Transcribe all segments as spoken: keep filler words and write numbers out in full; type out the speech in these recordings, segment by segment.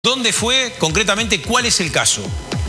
¿Dónde fue? Concretamente, ¿cuál es el caso?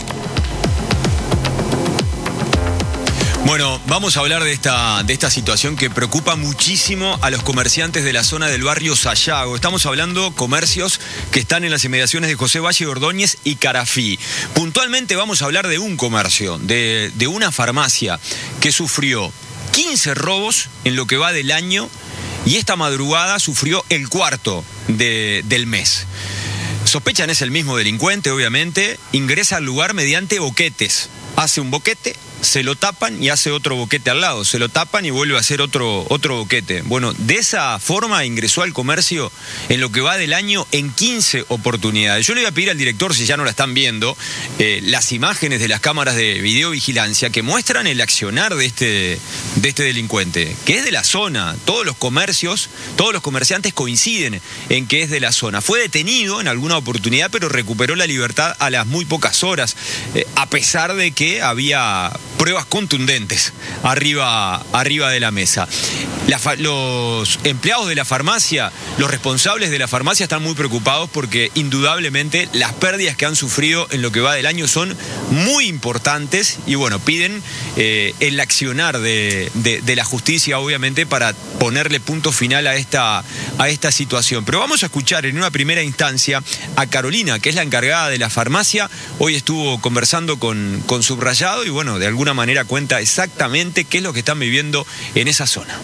Bueno, vamos a hablar de esta, de esta situación que preocupa muchísimo a los comerciantes de la zona del barrio Sayago. Estamos hablando comercios que están en las inmediaciones de José Valle, Ordóñez y Carafí. Puntualmente vamos a hablar de un comercio, de, de una farmacia que sufrió quince robos en lo que va del año y esta madrugada sufrió el cuarto de, del mes. Sospechan es el mismo delincuente, obviamente, ingresa al lugar mediante boquetes. Hace un boquete, se lo tapan y hace otro boquete al lado. Se lo tapan y vuelve a hacer otro, otro boquete. Bueno, de esa forma ingresó al comercio en lo que va del año en quince oportunidades. Yo le voy a pedir al director, si ya no la están viendo, eh, las imágenes de las cámaras de videovigilancia que muestran el accionar de este, de este delincuente, que es de la zona. Todos los comercios, todos los comerciantes coinciden en que es de la zona. Fue detenido en alguna oportunidad, pero recuperó la libertad a las muy pocas horas, eh, a pesar de que había pruebas contundentes arriba, arriba de la mesa. La, los empleados de la farmacia, los responsables de la farmacia están muy preocupados porque indudablemente las pérdidas que han sufrido en lo que va del año son muy importantes y bueno, piden eh, el accionar de, de, de la justicia obviamente para ponerle punto final a esta, a esta situación. Pero vamos a escuchar en una primera instancia a Carolina, que es la encargada de la farmacia. Hoy estuvo conversando con, con Subrayado y bueno, de alguna manera cuenta exactamente qué es lo que están viviendo en esa zona.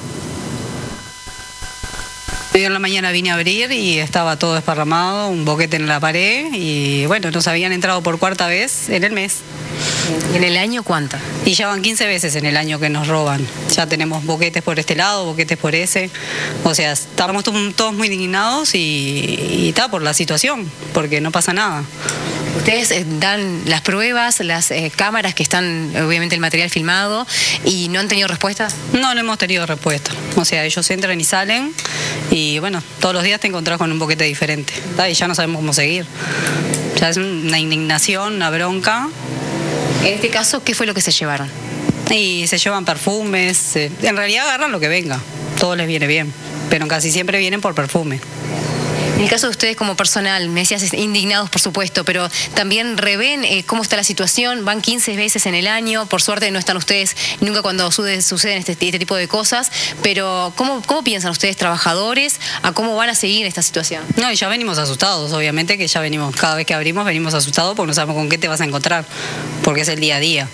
Hoy en la mañana vine a abrir y estaba todo desparramado, un boquete en la pared y bueno, nos habían entrado por cuarta vez en el mes. ¿En el año cuánta? Y ya van quince veces en el año que nos roban. Ya tenemos boquetes por este lado, boquetes por ese. O sea, estamos todos muy indignados y está por la situación, porque no pasa nada. Ustedes eh, dan las pruebas, las eh, cámaras que están, obviamente el material filmado, y no han tenido respuesta. No, no hemos tenido respuesta. O sea, ellos entran y salen y bueno, todos los días te encontrás con un boquete diferente. ¿Tá? Y ya no sabemos cómo seguir. Ya es una indignación, una bronca. En este caso, ¿qué fue lo que se llevaron? Y se llevan perfumes, eh, en realidad agarran lo que venga, todo les viene bien, pero casi siempre vienen por perfume. En el caso de ustedes como personal, me decías indignados por supuesto, pero también revén eh, cómo está la situación, van quince veces en el año, por suerte no están ustedes nunca cuando suceden, suceden este, este tipo de cosas, pero ¿cómo, ¿cómo piensan ustedes trabajadores a cómo van a seguir esta situación? No, y ya venimos asustados, obviamente que ya venimos, cada vez que abrimos venimos asustados porque no sabemos con qué te vas a encontrar, porque es el día a día.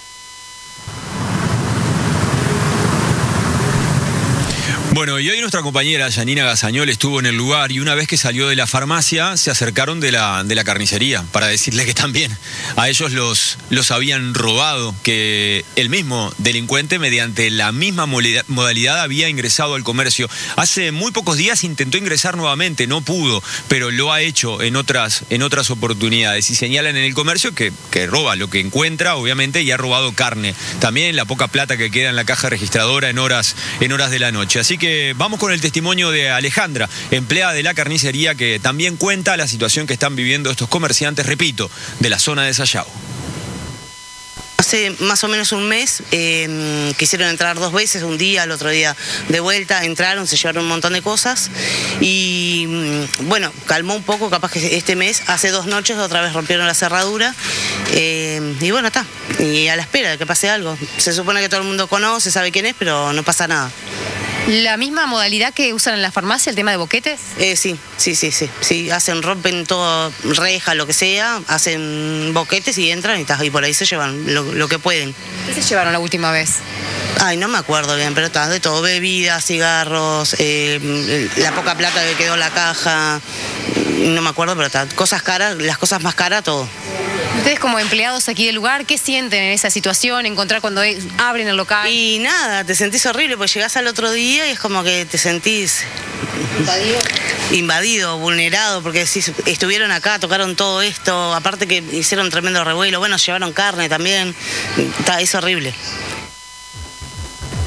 Bueno, y hoy nuestra compañera Yanina Gazañol estuvo en el lugar y una vez que salió de la farmacia se acercaron de la, de la carnicería para decirle que también a ellos los, los habían robado, que el mismo delincuente mediante la misma modalidad había ingresado al comercio. Hace muy pocos días intentó ingresar nuevamente, no pudo, pero lo ha hecho en otras, en otras oportunidades y señalan en el comercio que, que roba lo que encuentra, obviamente, y ha robado carne. También la poca plata que queda en la caja registradora en horas, en horas de la noche. Así que vamos con el testimonio de Alejandra, empleada de la carnicería, que también cuenta la situación que están viviendo estos comerciantes, repito, de la zona de Sayago. Hace más o menos un mes eh, quisieron entrar dos veces, un día, el otro día de vuelta, entraron, se llevaron un montón de cosas y bueno, calmó un poco, capaz que este mes, hace dos noches otra vez rompieron la cerradura eh, y bueno, está, y a la espera de que pase algo. Se supone que todo el mundo conoce, sabe quién es, pero no pasa nada. ¿La misma modalidad que usan en la farmacia, el tema de boquetes? Eh, sí, sí, sí, sí, sí, hacen, rompen todo, reja, lo que sea, hacen boquetes y entran y, ta, y por ahí se llevan lo, lo que pueden. ¿Qué se llevaron la última vez? Ay, no me acuerdo bien, pero está de todo, bebidas, cigarros, eh, la poca plata que quedó en la caja, no me acuerdo, pero está, cosas caras, las cosas más caras, todo. Ustedes como empleados aquí del lugar, ¿qué sienten en esa situación, encontrar cuando abren el local? Y nada, te sentís horrible, porque llegás al otro día y es como que te sentís... ¿Invadido? Invadido, vulnerado, porque si estuvieron acá, tocaron todo esto, aparte que hicieron tremendo revuelo, bueno, llevaron carne también, está, es horrible.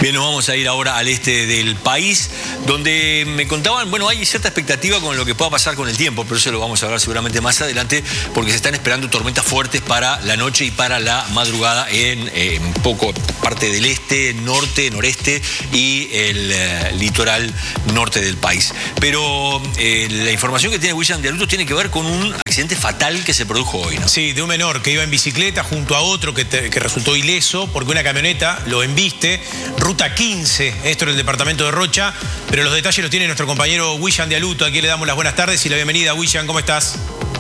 Bien, nos vamos a ir ahora al este del país, donde me contaban, bueno, hay cierta expectativa con lo que pueda pasar con el tiempo, pero eso lo vamos a hablar seguramente más adelante, porque se están esperando tormentas fuertes para la noche y para la madrugada en, eh, un poco parte del este, norte, noreste y el eh, litoral norte del país. Pero eh, la información que tiene William Dialuto tiene que ver con un accidente fatal que se produjo hoy, ¿no? Sí, de un menor que iba en bicicleta junto a otro que, te, que resultó ileso porque una camioneta lo embiste, ruta quince, esto en el departamento de Rocha, pero los detalles los tiene nuestro compañero William Dialuto. Aquí le damos las buenas tardes y la bienvenida. William, ¿cómo estás?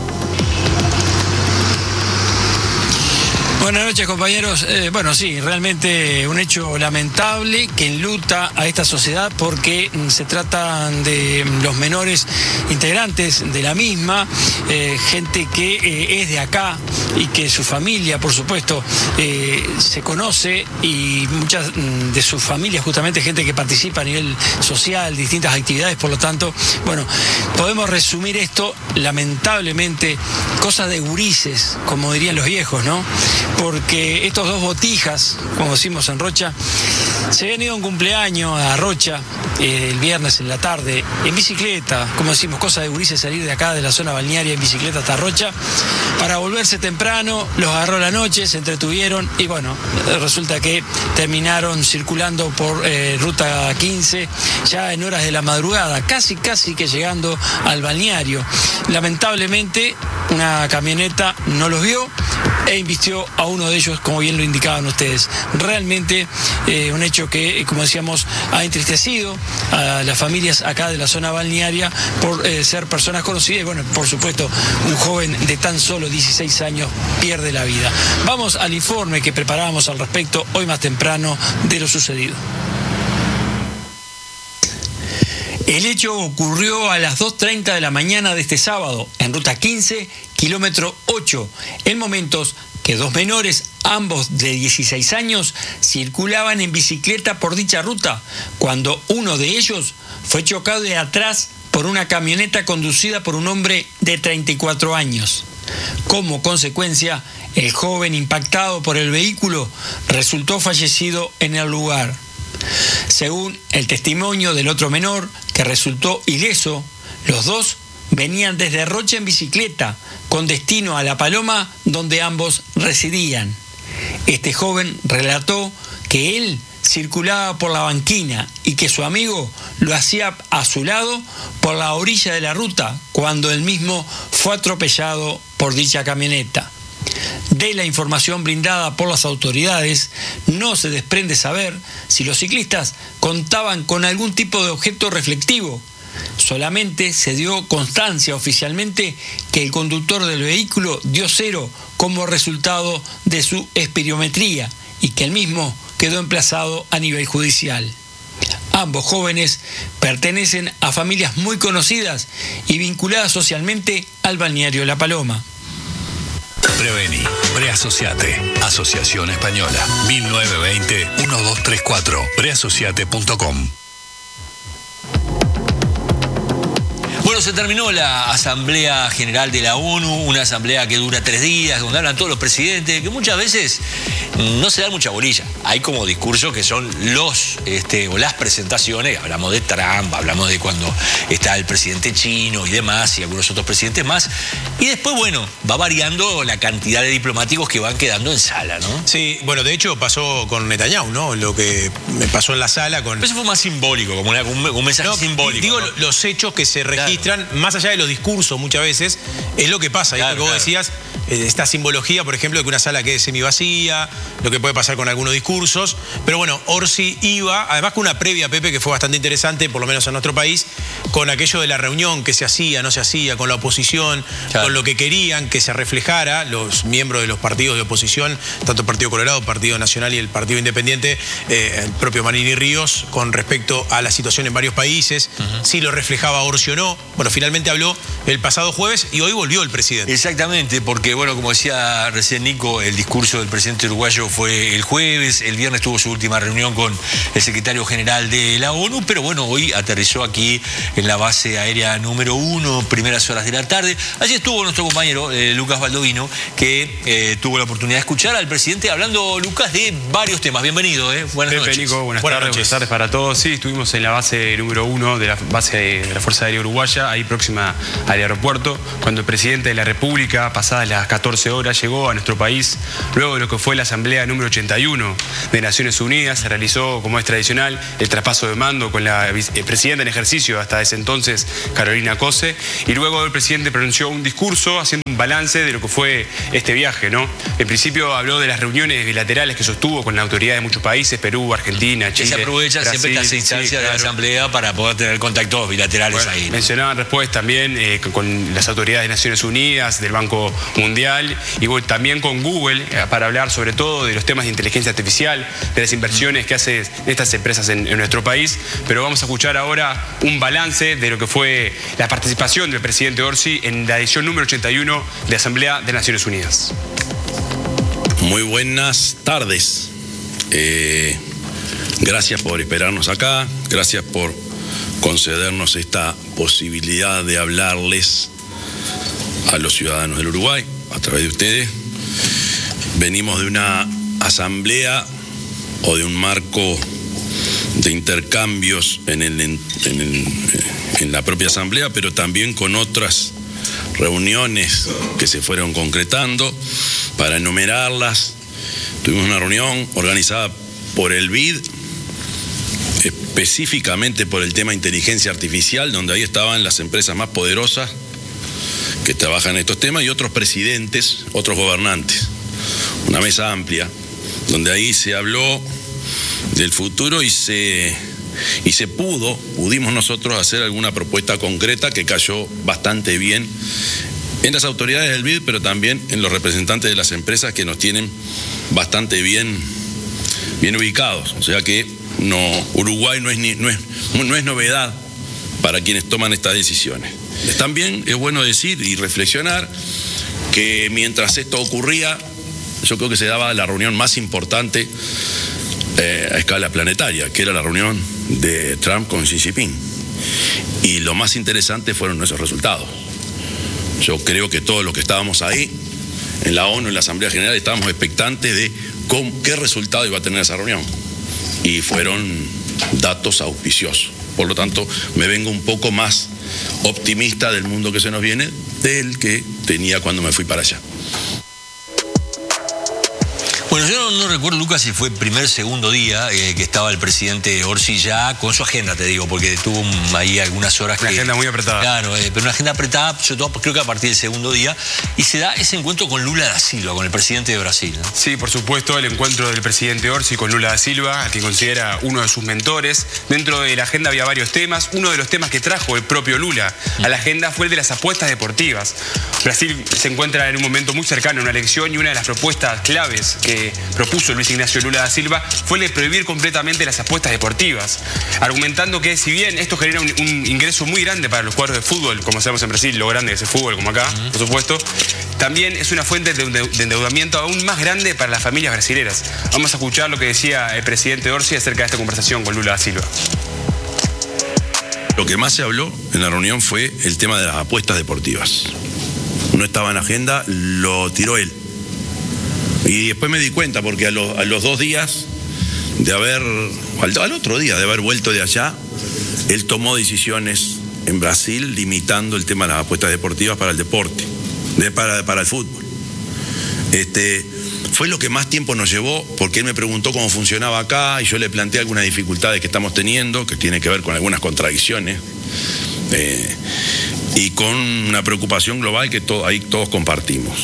Buenas noches, compañeros. Eh, bueno, sí, realmente un hecho lamentable que enluta a esta sociedad porque se trata de los menores integrantes de la misma, eh, gente que eh, es de acá y que su familia, por supuesto, eh, se conoce, y muchas de sus familias, justamente gente que participa a nivel social, distintas actividades. Por lo tanto, bueno, podemos resumir esto, lamentablemente, cosas de gurises, como dirían los viejos, ¿no? Porque estos dos botijas, como decimos en Rocha, se habían ido a un cumpleaños a Rocha eh, el viernes en la tarde en bicicleta, como decimos, cosa de gurises, salir de acá de la zona balnearia en bicicleta hasta Rocha para volverse temprano. Los agarró la noche, se entretuvieron y bueno, resulta que terminaron circulando por eh, ruta quince ya en horas de la madrugada, casi casi que llegando al balneario. Lamentablemente una camioneta no los vio e invistió a uno de ellos, como bien lo indicaban ustedes. Realmente eh, un hecho que, como decíamos, ha entristecido a las familias acá de la zona balnearia por eh, ser personas conocidas. Y bueno, por supuesto, un joven de tan solo dieciséis años pierde la vida. Vamos al informe que preparábamos al respecto hoy más temprano de lo sucedido. El hecho ocurrió a las dos treinta de la mañana de este sábado, en ruta quince, kilómetro ocho, en momentos que dos menores, ambos de dieciséis años, circulaban en bicicleta por dicha ruta, cuando uno de ellos fue chocado de atrás por una camioneta conducida por un hombre de treinta y cuatro años. Como consecuencia, el joven impactado por el vehículo resultó fallecido en el lugar. Según el testimonio del otro menor, que resultó ileso, los dos venían desde Rocha en bicicleta, con destino a La Paloma, donde ambos residían. Este joven relató que él circulaba por la banquina y que su amigo lo hacía a su lado por la orilla de la ruta, cuando él mismo fue atropellado por dicha camioneta. De la información brindada por las autoridades, no se desprende saber si los ciclistas contaban con algún tipo de objeto reflectivo. Solamente se dio constancia oficialmente que el conductor del vehículo dio cero como resultado de su espirometría y que el mismo quedó emplazado a nivel judicial. Ambos jóvenes pertenecen a familias muy conocidas y vinculadas socialmente al balneario La Paloma. Prevení, Preasociate, Asociación Española, mil novecientos veinte, uno dos tres cuatro, preasociate punto com. Bueno, se terminó la Asamblea General de la ONU, una asamblea que dura tres días, donde hablan todos los presidentes, que muchas veces no se dan mucha bolilla. Hay como discursos que son los, este, o las presentaciones, hablamos de Trump, hablamos de cuando está el presidente chino y demás, y algunos otros presidentes más, y después, bueno, va variando la cantidad de diplomáticos que van quedando en sala, ¿no? Sí, bueno, de hecho pasó con Netanyahu, ¿no? Lo que me pasó en la sala con... Pero eso fue más simbólico, como una, un, un mensaje no, simbólico. Digo, ¿no? Los hechos que se registran, claro, más allá de los discursos muchas veces, es lo que pasa. Claro, esto que vos claro. decías, esta simbología, por ejemplo, de que una sala quede semivacía, lo que puede pasar con algunos discursos. Pero bueno, Orsi iba, además con una previa, Pepe, que fue bastante interesante, por lo menos en nuestro país, con aquello de la reunión que se hacía, no se hacía, con la oposición, claro, con lo que querían que se reflejara los miembros de los partidos de oposición, tanto el Partido Colorado, el Partido Nacional y el Partido Independiente, eh, el propio Manini Ríos, con respecto a la situación en varios países, uh-huh. si lo reflejaba Orsi o no. Bueno, finalmente habló el pasado jueves y hoy volvió el presidente. Exactamente, porque bueno, como decía recién Nico, el discurso del presidente uruguayo fue el jueves, el viernes tuvo su última reunión con el secretario general de la ONU, pero bueno, hoy aterrizó aquí en la base aérea número uno, primeras horas de la tarde. Allí estuvo nuestro compañero eh, Lucas Baldovino, que eh, tuvo la oportunidad de escuchar al presidente hablando, Lucas, de varios temas. Bienvenido, eh. Buenas Pepe, noches. Nico, buenas, Buenas tardes, noches. buenas tardes para todos. Sí, estuvimos en la base número uno de la base de la Fuerza Aérea Uruguaya, ahí próxima al aeropuerto, cuando el presidente de la República, pasadas las catorce horas, llegó a nuestro país, luego de lo que fue la asamblea número ochenta y uno de Naciones Unidas. Se realizó, como es tradicional, el traspaso de mando con la presidenta en ejercicio hasta ese entonces, Carolina Cose, y luego el presidente pronunció un discurso haciendo un balance de lo que fue este viaje, ¿no? En principio habló de las reuniones bilaterales que sostuvo con la autoridad de muchos países, Perú, Argentina, Chile, Que se aprovecha Brasil, siempre estas instancias sí, de la claro. asamblea para poder tener contactos bilaterales Bueno, ahí, ¿no? mencionaban después también eh, con las autoridades de Naciones Unidas, del Banco Mundial y bueno, también con Google eh, para hablar sobre todo de los temas de inteligencia artificial, de las inversiones que hacen estas empresas en, en nuestro país. Pero vamos a escuchar ahora un balance de lo que fue la participación del presidente Orsi en la edición número ochenta y uno de la Asamblea de Naciones Unidas. Muy buenas tardes. Eh, gracias por esperarnos acá, gracias por concedernos esta posibilidad de hablarles a los ciudadanos del Uruguay a través de ustedes. Venimos de una asamblea o de un marco de intercambios en, el, en, el, en la propia asamblea, pero también con otras reuniones que se fueron concretando. Para enumerarlas, tuvimos una reunión organizada por el B I D, específicamente por el tema inteligencia artificial, donde ahí estaban las empresas más poderosas que trabajan en estos temas y otros presidentes, otros gobernantes. Una mesa amplia, donde ahí se habló del futuro y se, y se pudo, pudimos nosotros hacer alguna propuesta concreta que cayó bastante bien en las autoridades del B I D, pero también en los representantes de las empresas que nos tienen bastante bien, bien ubicados. O sea que no, Uruguay no es, ni, no, es, no es novedad para quienes toman estas decisiones. También es bueno decir y reflexionar que mientras esto ocurría, yo creo que se daba la reunión más importante eh, a escala planetaria, que era la reunión de Trump con Xi Jinping. Y lo más interesante fueron esos resultados. Yo creo que todos los que estábamos ahí, en la ONU, en la Asamblea General, estábamos expectantes de cómo, qué resultado iba a tener esa reunión. Y fueron datos auspiciosos. Por lo tanto, me vengo un poco más optimista del mundo que se nos viene del que tenía cuando me fui para allá. Bueno, yo no, no recuerdo, Lucas, si fue el primer segundo día eh, que estaba el presidente Orsi ya con su agenda, te digo, porque tuvo un, ahí algunas horas Una que... agenda muy apretada. Claro, eh, pero una agenda apretada, sobre todo creo que a partir del segundo día, y se da ese encuentro con Lula da Silva, con el presidente de Brasil, ¿no? Sí, por supuesto, el encuentro del presidente Orsi con Lula da Silva, a quien considera uno de sus mentores. Dentro de la agenda había varios temas. Uno de los temas que trajo el propio Lula a la agenda fue el de las apuestas deportivas. Brasil se encuentra en un momento muy cercano a una elección y una de las propuestas claves que propuso Luis Ignacio Lula da Silva fue el de prohibir completamente las apuestas deportivas, argumentando que si bien esto genera un, un ingreso muy grande para los cuadros de fútbol, como sabemos en Brasil, lo grande que es el fútbol, como acá, por supuesto, también es una fuente de, de endeudamiento aún más grande para las familias brasileras. Vamos a escuchar lo que decía el presidente Orsi acerca de esta conversación con Lula da Silva. Lo que más se habló en la reunión fue el tema de las apuestas deportivas. No estaba en la agenda, lo tiró él. Y después me di cuenta, porque a, lo, a los dos días de haber, al, al otro día de haber vuelto de allá, él tomó decisiones en Brasil limitando el tema de las apuestas deportivas para el deporte, de, para, para el fútbol. Este, fue lo que más tiempo nos llevó, porque él me preguntó cómo funcionaba acá y yo le planteé algunas dificultades que estamos teniendo, que tienen que ver con algunas contradicciones, eh, y con una preocupación global que to, ahí todos compartimos.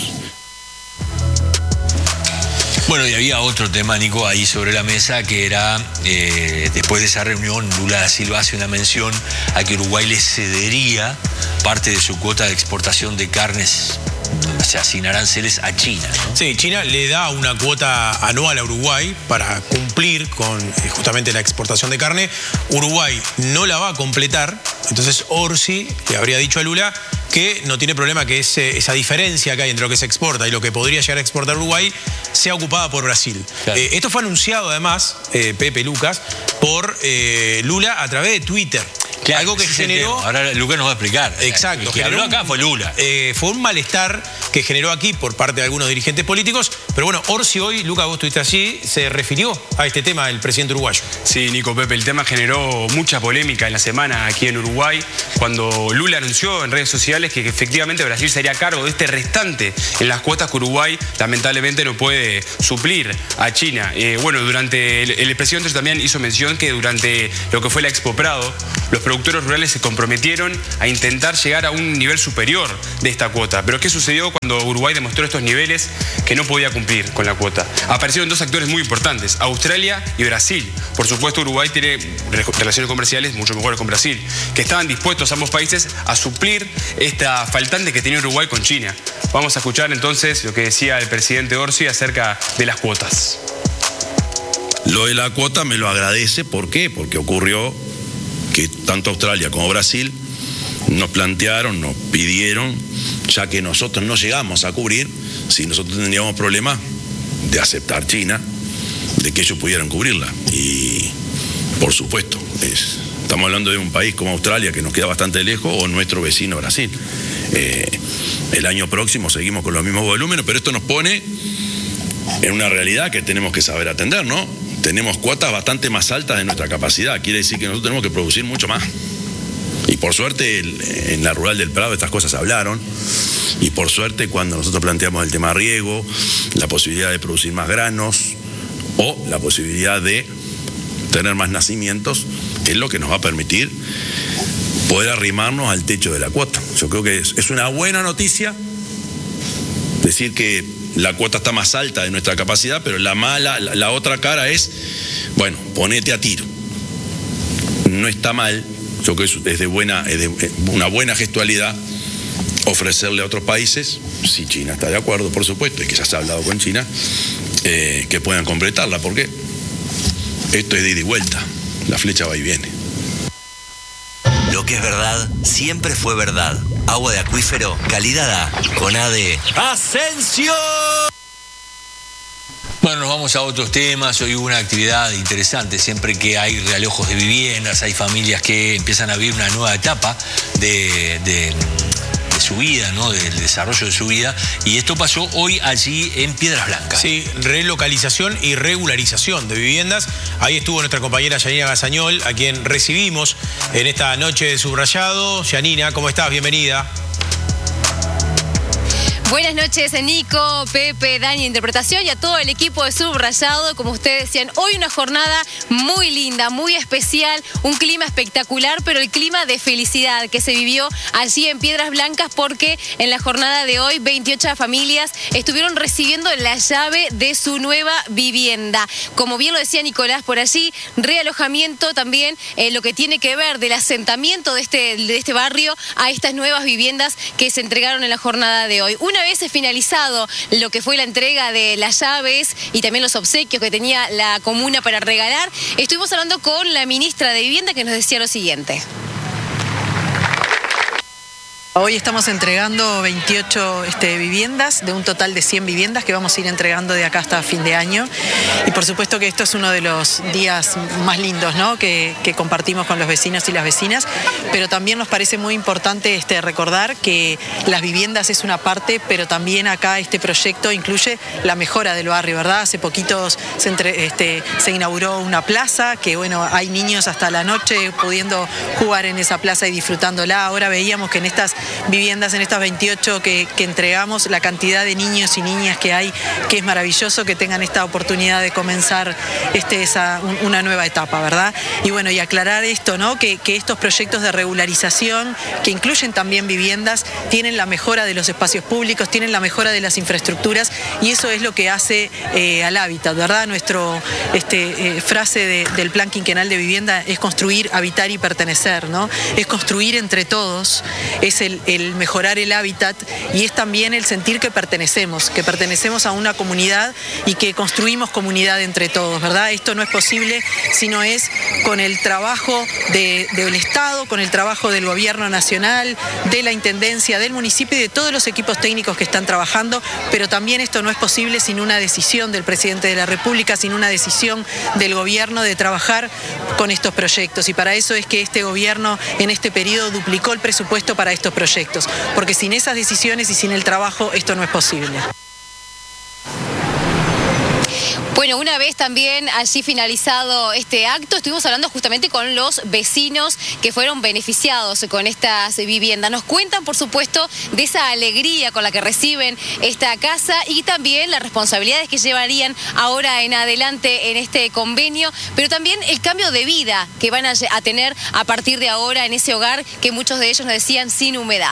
Bueno, y había otro tema, Nico, ahí sobre la mesa, que era, eh, después de esa reunión, Lula da Silva hace una mención a que Uruguay le cedería parte de su cuota de exportación de carnes sea, sin aranceles a China, ¿no? Sí, China le da una cuota anual a Uruguay para cumplir con eh, justamente la exportación de carne. Uruguay no la va a completar, entonces Orsi le habría dicho a Lula que no tiene problema que ese, esa diferencia que hay entre lo que se exporta y lo que podría llegar a exportar Uruguay sea ocupada por Brasil. Claro. Eh, esto fue anunciado además, eh, Pepe Lucas, por eh, Lula a través de Twitter. Claro, algo que generó... Ahora Lucas nos va a explicar. Exacto. El que habló acá fue Lula. Eh, fue un malestar que generó aquí por parte de algunos dirigentes políticos. Pero bueno, Orsi hoy, Lucas, vos estuviste allí, se refirió a este tema del presidente uruguayo. Sí, Nico, Pepe, el tema generó mucha polémica en la semana aquí en Uruguay, cuando Lula anunció en redes sociales que efectivamente Brasil se haría cargo de este restante en las cuotas que Uruguay lamentablemente no puede suplir a China. Eh, bueno, durante el, el presidente también hizo mención que durante lo que fue la Expo Prado, los productores rurales se comprometieron a intentar llegar a un nivel superior de esta cuota. Pero ¿qué sucedió cuando Uruguay demostró estos niveles que no podía cumplir con la cuota? Aparecieron dos actores muy importantes, Australia y Brasil. Por supuesto, Uruguay tiene relaciones comerciales mucho mejores con Brasil, que estaban dispuestos ambos países a suplir esta faltante que tenía Uruguay con China. Vamos a escuchar entonces lo que decía el presidente Orsi acerca de las cuotas. Lo de la cuota me lo agradece, ¿por qué? Porque ocurrió que tanto Australia como Brasil nos plantearon, nos pidieron, ya que nosotros no llegamos a cubrir, si nosotros tendríamos problemas de aceptar China, de que ellos pudieran cubrirla. Y por supuesto, es, estamos hablando de un país como Australia, que nos queda bastante lejos, o nuestro vecino Brasil. Eh, el año próximo seguimos con los mismos volúmenes, pero esto nos pone en una realidad que tenemos que saber atender, ¿no? Tenemos cuotas bastante más altas de nuestra capacidad, quiere decir que nosotros tenemos que producir mucho más. Y por suerte en la Rural del Prado estas cosas se hablaron, y por suerte cuando nosotros planteamos el tema riego, la posibilidad de producir más granos o la posibilidad de tener más nacimientos, es lo que nos va a permitir poder arrimarnos al techo de la cuota. Yo creo que es, es una buena noticia decir que la cuota está más alta de nuestra capacidad, pero la mala, la, la otra cara es, bueno, ponete a tiro. No está mal, yo creo que es de buena, es de una buena gestualidad ofrecerle a otros países, si China está de acuerdo, por supuesto, y que ya se ha hablado con China, eh, que puedan completarla, porque esto es de ida y vuelta, la flecha va y viene. Lo que es verdad, siempre fue verdad. Agua de acuífero, calidad A, con A de Asensio. Bueno, nos vamos a otros temas. Hoy hubo una actividad interesante. Siempre que hay realojos de viviendas, hay familias que empiezan a vivir una nueva etapa de... de de su vida, ¿no? Del desarrollo de su vida, y esto pasó hoy allí en Piedras Blancas. Sí, relocalización y regularización de viviendas. Ahí estuvo nuestra compañera Yanina Gazañol, a quien recibimos en esta noche de Subrayado. Yanina, ¿cómo estás? Bienvenida. Buenas noches, Nico, Pepe, Dani, Interpretación, y a todo el equipo de Subrayado. Como ustedes decían, hoy una jornada muy linda, muy especial, un clima espectacular, pero el clima de felicidad que se vivió allí en Piedras Blancas, porque en la jornada de hoy veintiocho familias estuvieron recibiendo la llave de su nueva vivienda. Como bien lo decía Nicolás por allí, realojamiento también, eh, lo que tiene que ver del asentamiento de este, de este barrio a estas nuevas viviendas que se entregaron en la jornada de hoy. Una Una vez finalizado lo que fue la entrega de las llaves y también los obsequios que tenía la comuna para regalar, estuvimos hablando con la ministra de Vivienda, que nos decía lo siguiente. Hoy estamos entregando veintiocho este, viviendas, de un total de cien viviendas que vamos a ir entregando de acá hasta fin de año. Y por supuesto que esto es uno de los días más lindos, ¿no? que, que compartimos con los vecinos y las vecinas, pero también nos parece muy importante este, recordar que las viviendas es una parte, pero también acá este proyecto incluye la mejora del barrio, ¿verdad? Hace poquitos se, entre, este, se inauguró una plaza, que bueno, hay niños hasta la noche pudiendo jugar en esa plaza y disfrutándola. Ahora veíamos que en estas viviendas, en estas veintiocho que, que entregamos, la cantidad de niños y niñas que hay, que es maravilloso que tengan esta oportunidad de comenzar este, esa, un, una nueva etapa, ¿verdad? Y bueno, y aclarar esto, ¿no? Que, que estos proyectos de regularización, que incluyen también viviendas, tienen la mejora de los espacios públicos, tienen la mejora de las infraestructuras, y eso es lo que hace eh, al hábitat, ¿verdad? Nuestro este, eh, frase de, del Plan Quinquenal de Vivienda es construir, habitar y pertenecer, ¿no? Es construir entre todos, es el el, el mejorar el hábitat y es también el sentir que pertenecemos, que pertenecemos a una comunidad y que construimos comunidad entre todos, ¿verdad? Esto no es posible si no es con el trabajo de, del Estado, con el trabajo del gobierno nacional, de la Intendencia, del municipio y de todos los equipos técnicos que están trabajando, pero también esto no es posible sin una decisión del presidente de la República, sin una decisión del gobierno de trabajar con estos proyectos. Y para eso es que este gobierno en este periodo duplicó el presupuesto para estos proyectos, porque sin esas decisiones y sin el trabajo esto no es posible. Bueno, una vez también allí finalizado este acto, estuvimos hablando justamente con los vecinos que fueron beneficiados con estas viviendas. Nos cuentan, por supuesto, de esa alegría con la que reciben esta casa y también las responsabilidades que llevarían ahora en adelante en este convenio, pero también el cambio de vida que van a, a tener a partir de ahora en ese hogar que muchos de ellos nos decían sin humedad.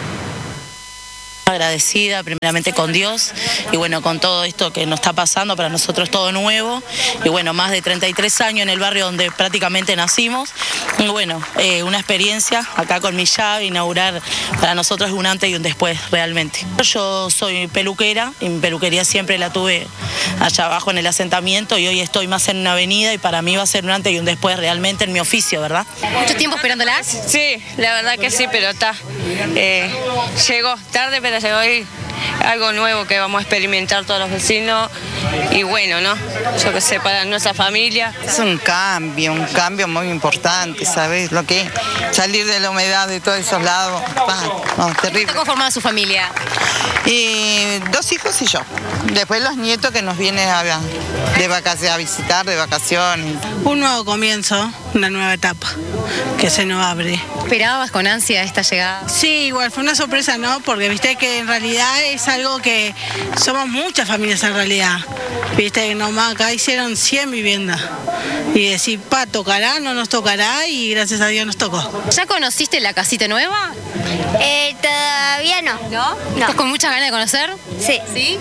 Agradecida primeramente con Dios y bueno, con todo esto que nos está pasando, para nosotros todo nuevo y bueno, más de treinta y tres años en el barrio donde prácticamente nacimos y bueno, eh, una experiencia acá con mi llave, inaugurar para nosotros es un antes y un después realmente. Yo soy peluquera y mi peluquería siempre la tuve allá abajo en el asentamiento y hoy estoy más en una avenida y para mí va a ser un antes y un después realmente en mi oficio, ¿verdad? ¿Mucho tiempo esperándolas? Sí, la verdad que sí, pero está. Eh, llegó tarde, pero llegó hoy algo nuevo que vamos a experimentar todos los vecinos y bueno, ¿no? Yo que sé, para nuestra familia. Es un cambio, un cambio muy importante, ¿sabes? Lo que es salir de la humedad de todos esos lados, no, terrible. ¿Cómo conformada su familia? Y dos hijos y yo. Después los nietos que nos vienen a, de vacaciones, a visitar de vacaciones. Un nuevo comienzo, una nueva etapa que se nos abre. ¿Esperabas con ansia esta llegada? Sí, igual fue una sorpresa, ¿no? Porque viste que en realidad es algo que somos muchas familias en realidad. Viste que nomás acá hicieron cien viviendas. Y decir, pa, tocará, no nos tocará y gracias a Dios nos tocó. ¿Ya conociste la casita nueva? Eh, todavía no. ¿No? No. ¿Estás con muchas ganas de conocer? Sí. ¿Sí?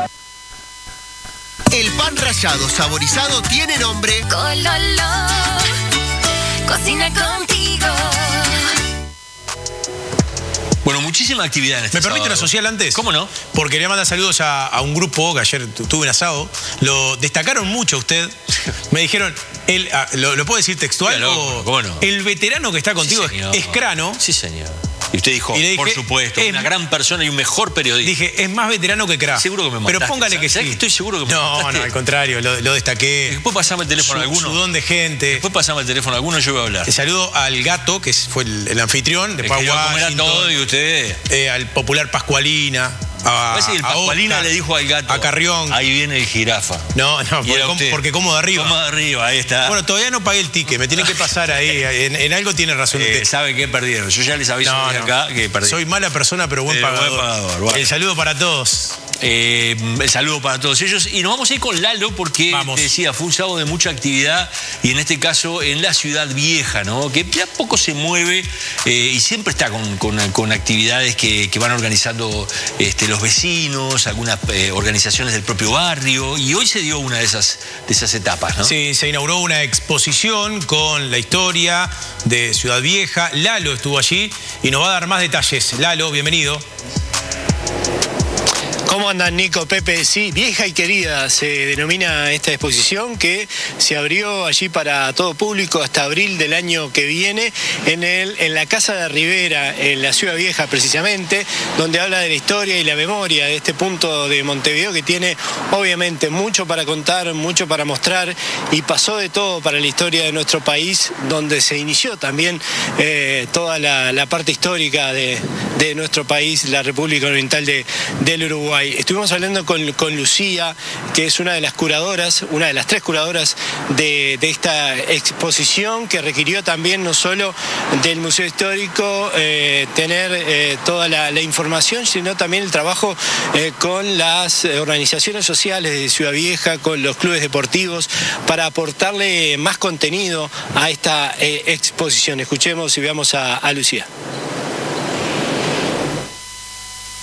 El pan rallado saborizado tiene nombre Cololo, cocina contigo. Bueno, muchísima actividad en este ¿Me permite sábado. una social antes? ¿Cómo no? Porque quería mandar saludos a, a un grupo que ayer tuve un asado. Lo destacaron mucho a usted. Me dijeron, el, ah, ¿lo, ¿lo puedo decir textual? Claro, o, ¿cómo no? El veterano que está contigo sí, es, es Crano. Sí, señor. Y usted dijo, y le dije, por supuesto, es, una gran persona y un mejor periodista. Dije, es más veterano que Cra. Seguro que me mataste. Pero póngale que ¿Sabes sí. que estoy seguro que me No, mataste? no, al contrario, lo, lo destaqué. Después pasame el teléfono a Su, alguno. su don de gente. Después pasame el teléfono a alguno, yo voy a hablar. Le saludo al Gato, que fue el, el anfitrión, de El Pau que iba a comer a Washington, todo y usted... eh, al popular Pascualina. A, Parece que el Pascualina Oscar, le dijo al Gato. a Carrión. Ahí viene el jirafa. No, no, Y porque, era como, usted. porque como de arriba. Como de arriba, ahí está. Bueno, todavía no pagué el ticket, me tienen que pasar ahí. En, en algo tiene razón Eh, usted. ¿Sabe qué perdieron? Yo ya les aviso No, desde no. acá que perdieron. Soy mala persona, pero buen Eh, pagador. buen pagador, bueno. El saludo para todos. Eh, el saludo para todos ellos. Y nos vamos a ir con Lalo porque, Vamos. te decía, fue un sábado de mucha actividad y en este caso en la ciudad vieja, ¿no? Que ya poco se mueve eh, y siempre está con, con, con actividades que, que van organizando este, los vecinos, algunas eh, organizaciones del propio barrio. Y hoy se dio una de esas, de esas etapas, ¿no? Sí, se inauguró una exposición con la historia de Ciudad Vieja. Lalo estuvo allí y nos va a dar más detalles. Lalo, bienvenido. ¿Cómo andan, Nico, Pepe? Sí, Vieja y Querida se denomina esta exposición que se abrió allí para todo público hasta abril del año que viene en, el, en la Casa de Rivera, en la Ciudad Vieja precisamente, donde habla de la historia y la memoria de este punto de Montevideo que tiene obviamente mucho para contar, mucho para mostrar y pasó de todo para la historia de nuestro país, donde se inició también eh, toda la, la parte histórica de, de nuestro país, la República Oriental de, del Uruguay. Estuvimos hablando con, con Lucía, que es una de las curadoras, una de las tres curadoras de, de esta exposición, que requirió también no solo del Museo Histórico eh, tener eh, toda la, la información, sino también el trabajo eh, con las organizaciones sociales de Ciudad Vieja, con los clubes deportivos, para aportarle más contenido a esta eh, exposición. Escuchemos y veamos a, a Lucía.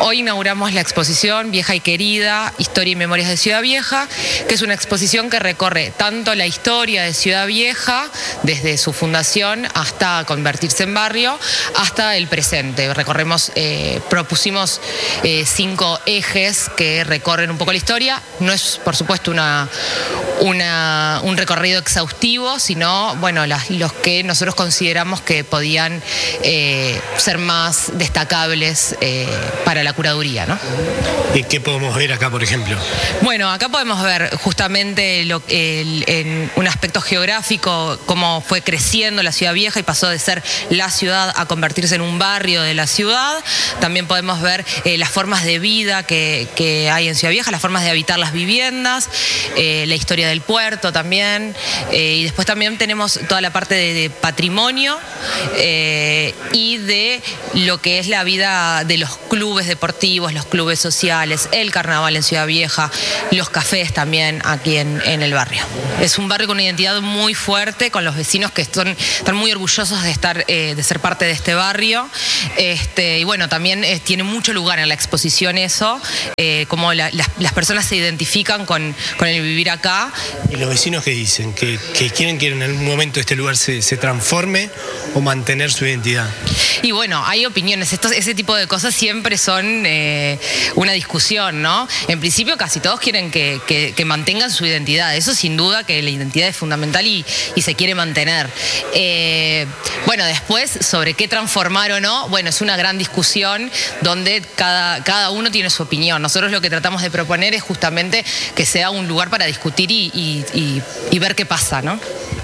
Hoy inauguramos la exposición Vieja y Querida, Historia y Memorias de Ciudad Vieja, que es una exposición que recorre tanto la historia de Ciudad Vieja, desde su fundación hasta convertirse en barrio, hasta el presente. Recorremos, eh, propusimos eh, cinco ejes que recorren un poco la historia. No es, por supuesto, una, una, un recorrido exhaustivo, sino, bueno, las, los que nosotros consideramos que podían eh, ser más destacables eh, para la curaduría, ¿no? ¿Y qué podemos ver acá, por ejemplo? Bueno, acá podemos ver justamente lo, el, en un aspecto geográfico, cómo fue creciendo la Ciudad Vieja y pasó de ser la ciudad a convertirse en un barrio de la ciudad. También podemos ver eh, las formas de vida que, que hay en Ciudad Vieja, las formas de habitar las viviendas, eh, la historia del puerto también, eh, y después también tenemos toda la parte de, de patrimonio eh, y de lo que es la vida de los clubes deportivos, los clubes sociales, el carnaval en Ciudad Vieja, los cafés también aquí en, en el barrio. Es un barrio con una identidad muy fuerte, con los vecinos que están, están muy orgullosos de estar, eh, de ser parte de este barrio. Este, y bueno, también eh, tiene mucho lugar en la exposición eso, eh, como la, las, las personas se identifican con, con el vivir acá. ¿Y los vecinos qué dicen? ¿Que, que quieren que en algún momento este lugar se, se transforme o mantener su identidad? Y bueno, hay opiniones. Estos, ese tipo de cosas siempre son eh, una discusión, ¿no? En principio casi todos quieren que, que, que mantengan su identidad. Eso sin duda que la identidad es fundamental y, y se quiere mantener. Eh, bueno, después, sobre qué transformar o no, bueno, es una gran discusión donde cada, cada uno tiene su opinión. Nosotros lo que tratamos de proponer es justamente que sea un lugar para discutir y, y, y, y ver qué pasa, ¿no?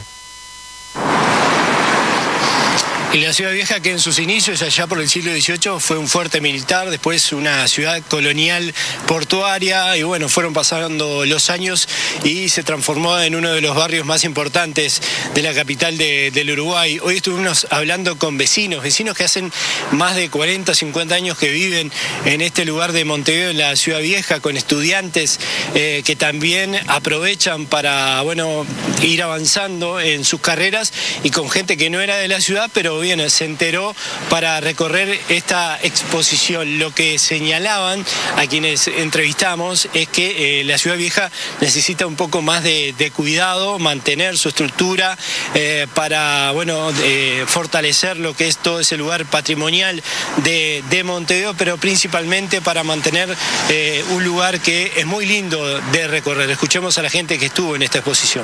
Y la Ciudad Vieja, que en sus inicios, allá por el siglo dieciocho, fue un fuerte militar, después una ciudad colonial portuaria, y bueno, fueron pasando los años y se transformó en uno de los barrios más importantes de la capital de, del Uruguay. Hoy estuvimos hablando con vecinos, vecinos que hacen más de cuarenta, cincuenta años que viven en este lugar de Montevideo, en la Ciudad Vieja, con estudiantes eh, que también aprovechan para, bueno, ir avanzando en sus carreras, y con gente que no era de la ciudad, pero bien, se enteró para recorrer esta exposición. Lo que señalaban a quienes entrevistamos es que eh, la Ciudad Vieja necesita un poco más de, de cuidado, mantener su estructura eh, para, bueno, eh, fortalecer lo que es todo ese lugar patrimonial de, de Montevideo, pero principalmente para mantener eh, un lugar que es muy lindo de recorrer. Escuchemos a la gente que estuvo en esta exposición.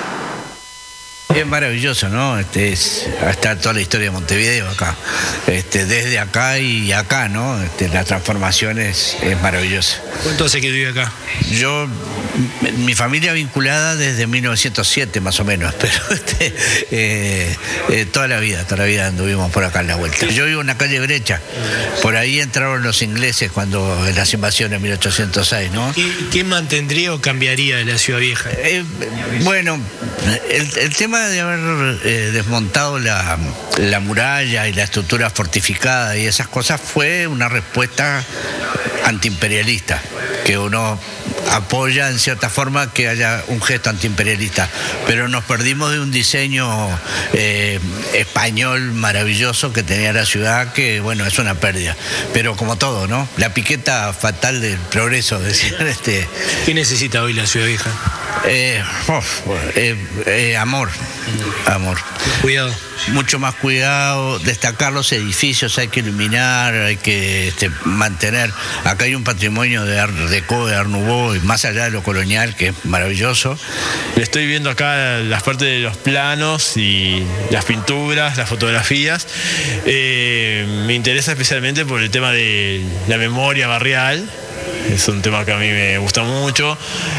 Es maravilloso, ¿no? Este es hasta toda la historia de Montevideo acá. Este, desde acá y acá, ¿no? Este, la transformación es, es maravillosa. ¿Cuánto hace que vive acá? Yo, mi familia vinculada desde mil novecientos siete más o menos, pero este, eh, eh, toda la vida, toda la vida anduvimos por acá en la vuelta. Yo vivo en la calle Brecha, por ahí entraron los ingleses cuando en las invasiones en mil ochocientos seis, ¿no? ¿Qué, qué mantendría o cambiaría de la Ciudad Vieja? Eh, bueno, el, el tema de haber eh, desmontado la, la muralla y la estructura fortificada y esas cosas fue una respuesta antiimperialista, que uno apoya en cierta forma que haya un gesto antiimperialista, pero nos perdimos de un diseño eh, español maravilloso que tenía la ciudad, que bueno, es una pérdida, pero como todo, ¿no? La piqueta fatal del progreso, decían. Este... ¿Qué necesita hoy la Ciudad Vieja? Eh, oh, eh, eh, amor, amor. Cuidado. Mucho más cuidado, destacar los edificios, hay que iluminar, hay que este, mantener. Acá hay un patrimonio de Art Deco, de Art Nouveau, y más allá de lo colonial, que es maravilloso. Estoy viendo acá las partes de los planos y las pinturas, las fotografías. Eh, me interesa especialmente por el tema de la memoria barrial. Es un tema que a mí me gusta mucho.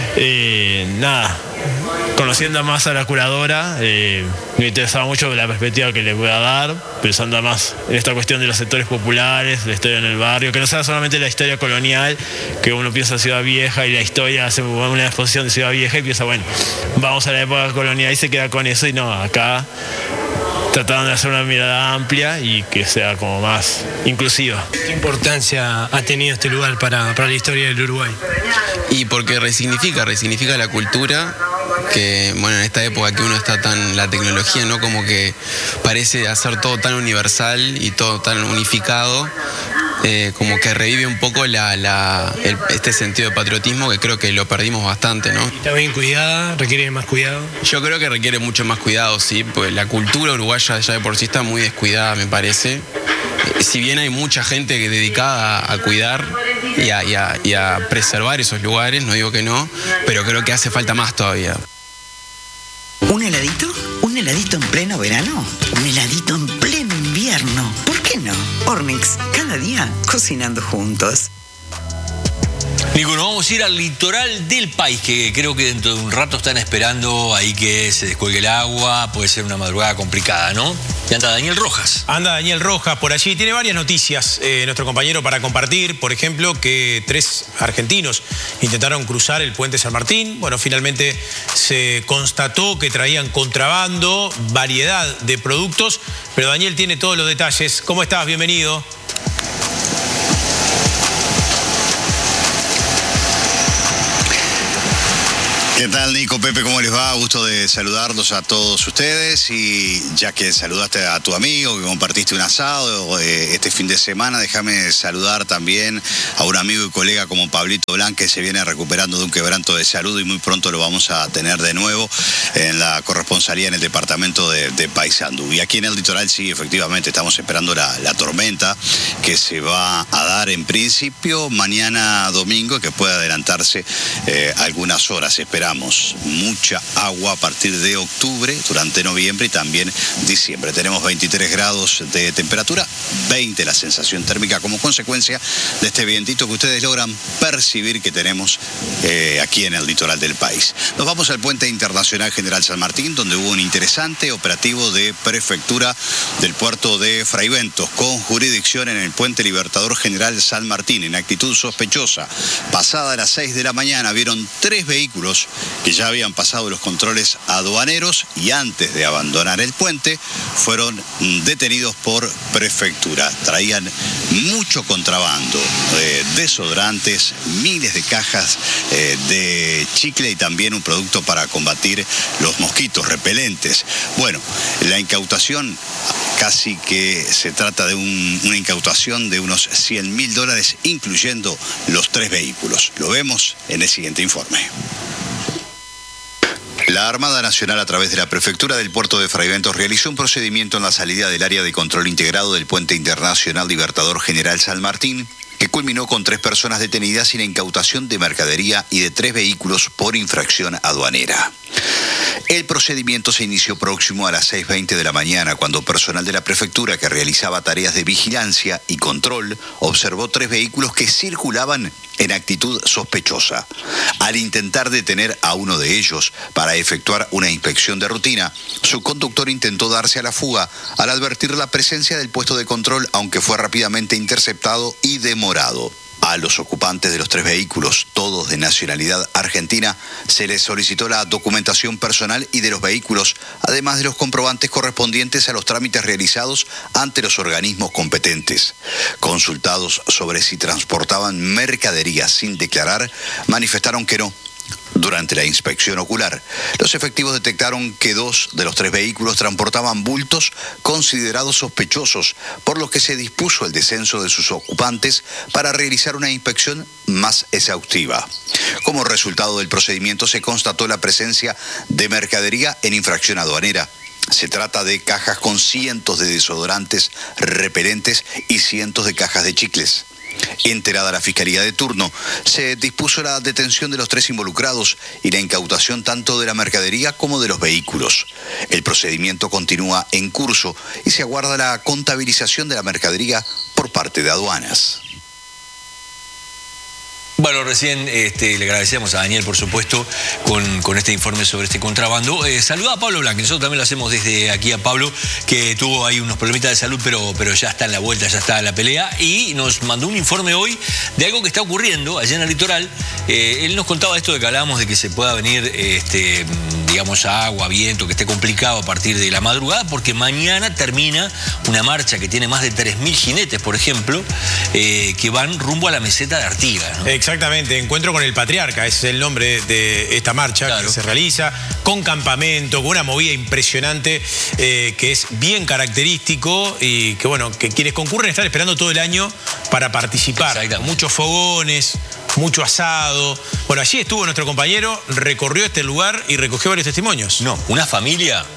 Eh, nada, conociendo más a la curadora, eh, me interesaba mucho la perspectiva que le pueda dar, pensando más en esta cuestión de los sectores populares, la historia en el barrio, que no sea solamente la historia colonial, que uno piensa en Ciudad Vieja y la historia, hace una exposición de Ciudad Vieja y piensa, bueno, vamos a la época colonial y se queda con eso, y no, acá tratando de hacer una mirada amplia y que sea como más inclusiva. ¿Qué importancia ha tenido este lugar para, para la historia del Uruguay? Y porque resignifica, resignifica la cultura, que bueno, en esta época que uno está tan, la tecnología, ¿no? Como que parece hacer todo tan universal y todo tan unificado, eh, como que revive un poco la, la, el, este sentido de patriotismo que creo que lo perdimos bastante, ¿no? ¿Está bien cuidada? ¿Requiere más cuidado? Yo creo que requiere mucho más cuidado, sí, porque la cultura uruguaya ya de por sí está muy descuidada, me parece. Si bien hay mucha gente que dedicada a cuidar y a, y, a, y a preservar esos lugares, no digo que no, pero creo que hace falta más todavía. ¿Un heladito? ¿Un heladito en pleno verano? ¿Un heladito en pleno invierno? ¿Por qué no? Ornix, cada día cocinando juntos. Nico, nos vamos a ir al litoral del país, que creo que dentro de un rato están esperando ahí que se descuelgue el agua. Puede ser una madrugada complicada, ¿no? Y anda Daniel Rojas. Anda Daniel Rojas por allí. Tiene varias noticias eh, nuestro compañero para compartir. Por ejemplo, que tres argentinos intentaron cruzar el puente San Martín. Bueno, finalmente se constató que traían contrabando, variedad de productos. Pero Daniel tiene todos los detalles. ¿Cómo estás? Bienvenido. ¿Qué tal, Nico, Pepe? ¿Cómo les va? Gusto de saludarlos a todos ustedes. Y ya que saludaste a tu amigo, que compartiste un asado eh, este fin de semana, déjame saludar también a un amigo y colega como Pablito Blanc, que se viene recuperando de un quebranto de salud y muy pronto lo vamos a tener de nuevo en la corresponsalía en el departamento de, de Paysandú. Y aquí en el litoral sí, efectivamente, estamos esperando la, la tormenta que se va a dar en principio mañana domingo, que puede adelantarse eh, algunas horas. Esperamos mucha agua a partir de octubre, durante noviembre y también diciembre. Tenemos veintitrés grados de temperatura, veinte la sensación térmica como consecuencia de este vientito que ustedes logran percibir que tenemos eh, aquí en el litoral del país. Nos vamos al Puente Internacional General San Martín, donde hubo un interesante operativo de prefectura del puerto de Fraiventos con jurisdicción en el Puente Libertador General San Martín en actitud sospechosa. Pasada las seis de la mañana vieron tres vehículos que ya habían pasado los controles aduaneros y antes de abandonar el puente fueron detenidos por prefectura. Traían mucho contrabando, eh, desodorantes, miles de cajas eh, de chicle y también un producto para combatir los mosquitos, repelentes. Bueno, la incautación casi que se trata de un, una incautación de unos cien mil dólares, incluyendo los tres vehículos. Lo vemos en el siguiente informe. La Armada Nacional, a través de la Prefectura del Puerto de Fraiventos, realizó un procedimiento en la salida del área de control integrado del Puente Internacional Libertador General San Martín, que culminó con tres personas detenidas y la incautación de mercadería y de tres vehículos por infracción aduanera. El procedimiento se inició próximo a las seis veinte de la mañana, cuando personal de la prefectura que realizaba tareas de vigilancia y control observó tres vehículos que circulaban en actitud sospechosa. Al intentar detener a uno de ellos para efectuar una inspección de rutina, su conductor intentó darse a la fuga al advertir la presencia del puesto de control, aunque fue rápidamente interceptado y demorado. A los ocupantes de los tres vehículos, todos de nacionalidad argentina, se les solicitó la documentación personal y de los vehículos, además de los comprobantes correspondientes a los trámites realizados ante los organismos competentes. Consultados sobre si transportaban mercadería sin declarar, manifestaron que no. Durante la inspección ocular, los efectivos detectaron que dos de los tres vehículos transportaban bultos considerados sospechosos, por lo que se dispuso el descenso de sus ocupantes para realizar una inspección más exhaustiva. Como resultado del procedimiento se constató la presencia de mercadería en infracción aduanera. Se trata de cajas con cientos de desodorantes repelentes y cientos de cajas de chicles. Enterada la Fiscalía de turno, se dispuso la detención de los tres involucrados y la incautación tanto de la mercadería como de los vehículos. El procedimiento continúa en curso y se aguarda la contabilización de la mercadería por parte de aduanas. Bueno, recién este, le agradecemos a Daniel, por supuesto, con, con este informe sobre este contrabando. Eh, saluda a Pablo Blanc, nosotros también lo hacemos desde aquí a Pablo, que tuvo ahí unos problemitas de salud, pero, pero ya está en la vuelta, ya está en la pelea, y nos mandó un informe hoy de algo que está ocurriendo allá en el litoral. Eh, él nos contaba esto de que hablábamos de que se pueda venir, este, digamos, agua, viento, que esté complicado a partir de la madrugada, porque mañana termina una marcha que tiene más de tres mil jinetes, por ejemplo, eh, que van rumbo a la meseta de Artigas, ¿no? Exactamente, Encuentro con el Patriarca, ese es el nombre de esta marcha, claro, que se realiza con campamento, con una movida impresionante, eh, que es bien característico y que, bueno, que quienes concurren están esperando todo el año para participar. Muchos fogones, mucho asado. Bueno, allí estuvo nuestro compañero, recorrió este lugar y recogió varios testimonios. No, una familia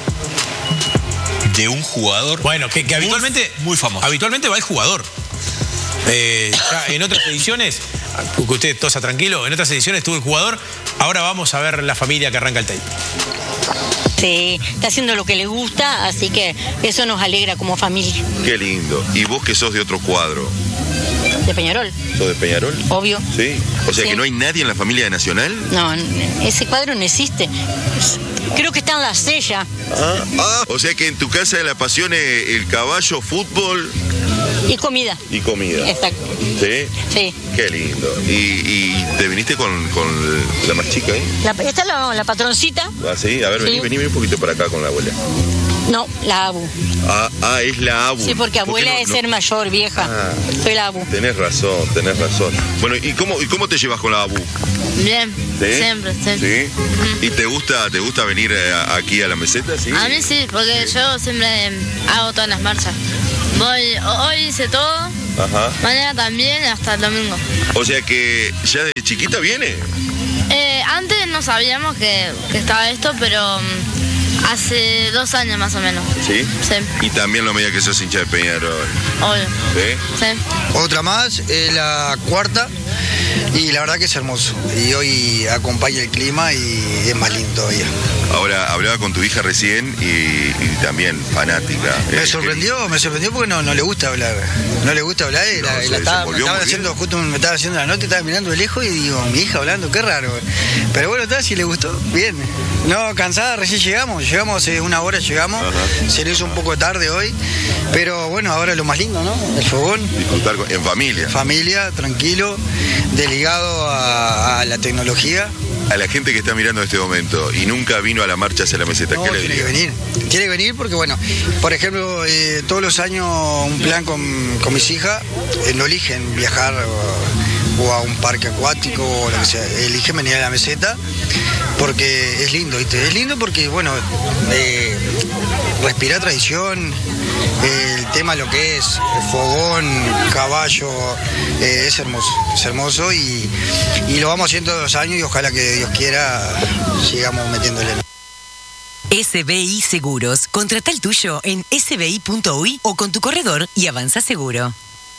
de un jugador. Bueno, que, que habitualmente, muy, muy famoso. Habitualmente va el jugador. Eh, ya en otras ediciones, que usted tosa tranquilo, en otras ediciones estuvo el jugador. Ahora vamos a ver la familia que arranca el tape. Sí, está haciendo lo que le gusta, así que eso nos alegra como familia. Qué lindo. ¿Y vos que sos de otro cuadro? ¿De Peñarol? ¿Sos de Peñarol? Obvio. Sí. O sea Sí. que no hay nadie en la familia de Nacional. No, ese cuadro no existe. Creo que está en la sella. Ah, ah, o sea que en tu casa le apasione el caballo, fútbol Y comida. y comida. Exacto. ¿Sí? Sí. Qué lindo. ¿Y, y te viniste con, con la más chica ahí? La, esta es la, la patroncita. Ah, sí. A ver, vení, Sí. vení, vení un poquito para acá con la abuela. No, la abu. Ah, ah es la abu. Sí, porque ¿Por qué abuela no- es no? ser mayor, vieja. Ah. Soy la abu. Tenés razón, tenés razón. Bueno, ¿y cómo, y cómo te llevas con la abu? Bien, ¿Sí? siempre, sí. ¿Sí? ¿Y te gusta, te gusta venir eh, aquí a la meseta? ¿Sí? A mí sí, porque yo siempre eh, hago todas las marchas. Voy, hoy hice todo, Ajá. mañana también, hasta el domingo. O sea que ya de chiquita viene. Eh, antes no sabíamos que, que estaba esto, pero mm, hace dos años más o menos. ¿Sí? Sí, Y también lo media que sos hincha de Peñarol. obvio. ¿Sí? Sí. Otra más, es la cuarta y la verdad que es hermoso. Y hoy acompaña el clima y es más lindo todavía. Ahora, hablaba con tu hija recién y, y también fanática. Me Eh, sorprendió, me sorprendió porque no, no le gusta hablar. No le gusta hablar y No, la, se y la estaba, me desenvolvió estaban muy haciendo, justo me estaba haciendo la nota y estaba mirando de lejos y digo, mi hija hablando, qué raro. Pero bueno, está, si le gustó, bien. No, cansada, recién llegamos, llegamos hace una hora, llegamos, se le hizo un poco tarde hoy, pero bueno, ahora lo más lindo, ¿no? El fogón. Disfrutar con- en familia. Familia, tranquilo, deligado a, a la tecnología. A la gente que está mirando en este momento y nunca vino a la marcha hacia la meseta, No, ¿qué le tiene que diría? venir. Tiene que venir porque, bueno, por ejemplo, eh, todos los años un plan con, con mis hijas, eh, no eligen viajar o, o a un parque acuático o lo que sea, eligen venir a la meseta porque es lindo, ¿viste? Es lindo porque, bueno, eh, respira tradición, eh, el tema lo que es, el fogón, caballo, eh, es hermoso, es hermoso y, y lo vamos haciendo todos los años y ojalá que Dios quiera sigamos metiéndole. S B I Seguros. Contrata el tuyo en s b i punto u i o con tu corredor y avanza seguro.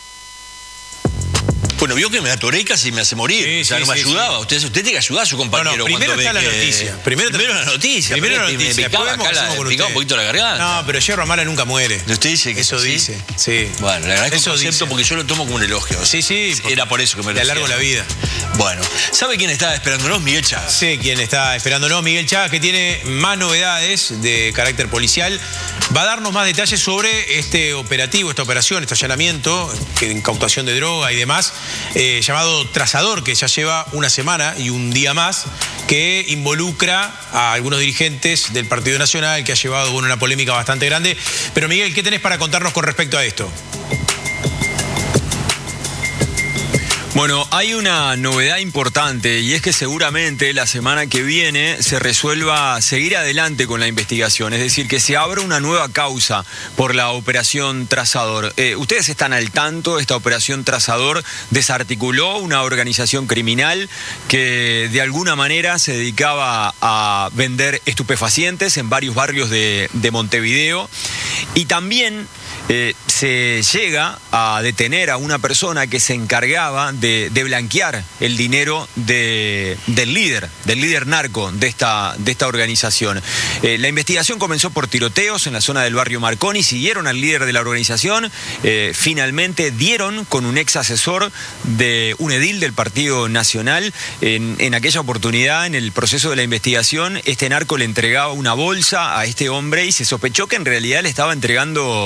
Bueno, vio que me atoré casi me hace morir. Sí, o sea, sí, no me sí, ayudaba. sí. Usted, usted tiene que ayudar a su compañero. No, no, primero cuando está ve la que- noticia. Primero, Primero la noticia. Primero la porque noticia. Me picaba Después acá la, vemos me con picaba un usted. poquito la garganta. No, pero Yerro Mala nunca muere. Usted dice que Eso ¿sí? dice, sí. Bueno, le agradezco Eso el concepto dice. porque yo lo tomo como un elogio. Sí, sí. Era por eso que me lo Le alargo decía. la vida. Bueno, ¿sabe quién está esperándonos? Miguel Chagas. Sí, quién está esperándonos, Miguel Chagas, que tiene más novedades de carácter policial. Va a darnos más detalles sobre este operativo, esta operación, este allanamiento, que incautación de droga y demás, eh, llamado Trazador, que ya lleva una semana y un día más, que involucra a algunos dirigentes del Partido Nacional, que ha llevado bueno, una polémica bastante grande. Pero Miguel, ¿qué tenés para contarnos con respecto a esto? Bueno, hay una novedad importante y es que seguramente la semana que viene se resuelva seguir adelante con la investigación, es decir, que se abra una nueva causa por la operación Trazador. Eh, ustedes están al tanto, esta operación Trazador desarticuló una organización criminal que de alguna manera se dedicaba a vender estupefacientes en varios barrios de, de Montevideo y también Eh, se llega a detener a una persona que se encargaba de, de blanquear el dinero de, del líder, del líder narco de esta, de esta organización. Eh, la investigación comenzó por tiroteos en la zona del barrio Marconi, siguieron al líder de la organización, eh, finalmente dieron con un ex asesor de un edil del Partido Nacional. En, en aquella oportunidad, en el proceso de la investigación, este narco le entregaba una bolsa a este hombre y se sospechó que en realidad le estaba entregando droga.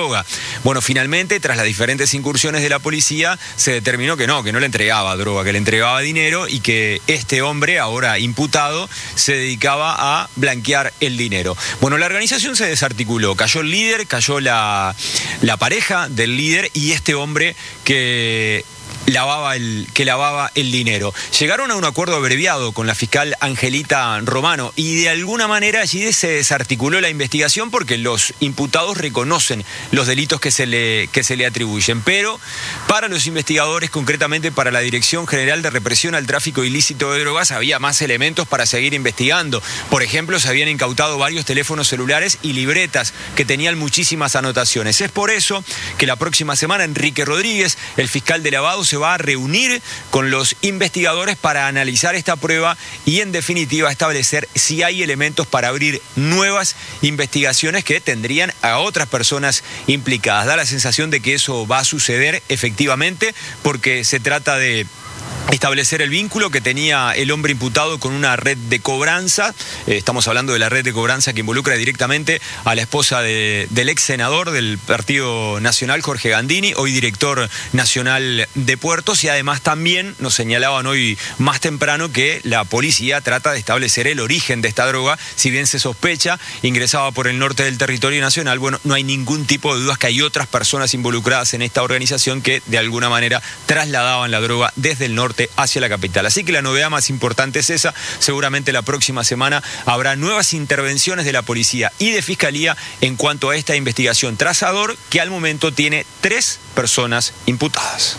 droga. Bueno, finalmente, tras las diferentes incursiones de la policía, se determinó que no, que no le entregaba droga, que le entregaba dinero y que este hombre, ahora imputado, se dedicaba a blanquear el dinero. Bueno, la organización se desarticuló, cayó el líder, cayó la, la pareja del líder y este hombre que... Lavaba el, que lavaba el dinero. Llegaron a un acuerdo abreviado con la fiscal Angelita Romano y de alguna manera allí se desarticuló la investigación porque los imputados reconocen los delitos que se le, que se le atribuyen. Pero para los investigadores, concretamente para la Dirección General de Represión al Tráfico Ilícito de Drogas, había más elementos para seguir investigando. Por ejemplo, se habían incautado varios teléfonos celulares y libretas que tenían muchísimas anotaciones. Es por eso que la próxima semana Enrique Rodríguez, el fiscal de lavado, se va a reunir con los investigadores para analizar esta prueba y en definitiva establecer si hay elementos para abrir nuevas investigaciones que tendrían a otras personas implicadas. Da la sensación de que eso va a suceder efectivamente porque se trata de establecer el vínculo que tenía el hombre imputado con una red de cobranza. Eh, estamos hablando de la red de cobranza que involucra directamente a la esposa de, del ex senador del Partido Nacional, Jorge Gandini, hoy director nacional de puertos, y además también nos señalaban hoy más temprano que la policía trata de establecer el origen de esta droga. Si bien se sospecha, ingresaba por el norte del territorio nacional, bueno, no hay ningún tipo de dudas que hay otras personas involucradas en esta organización que de alguna manera trasladaban la droga desde el norte hacia la capital. Así que la novedad más importante es esa. Seguramente la próxima semana habrá nuevas intervenciones de la policía y de fiscalía en cuanto a esta investigación trazador que al momento tiene tres personas imputadas.